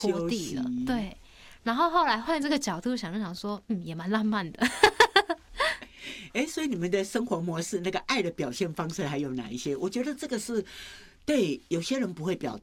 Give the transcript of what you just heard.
拖地了，对。然后后来换这个角度想，就想说，也蛮浪漫的。 所以你们的生活模式，那个爱的表现方式还有哪一些？我觉得这个是对有些人不会表